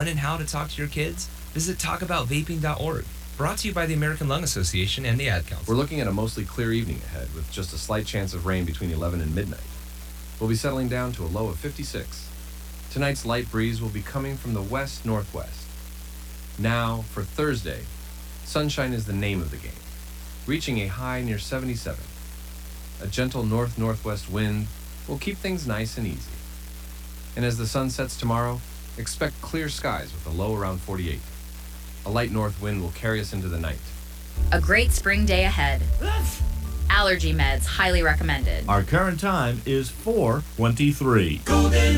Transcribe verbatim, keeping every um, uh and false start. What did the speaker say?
and how to talk to your kids? Visit talk about vaping dot org. Brought to you by the American Lung Association and the Ad Council. We're looking at a mostly clear evening ahead with just a slight chance of rain between eleven and midnight. We'll be settling down to a low of fifty-six. Tonight's light breeze will be coming from the west-northwest. Now, for Thursday, sunshine is the name of the game, reaching a high near seventy-seven. A gentle north-northwest wind will keep things nice and easy. And as the sun sets tomorrow, expect clear skies with a low around forty-eight. A light north wind will carry us into the night. A great spring day ahead. Allergy meds highly recommended. Our current time is four twenty-three. Golden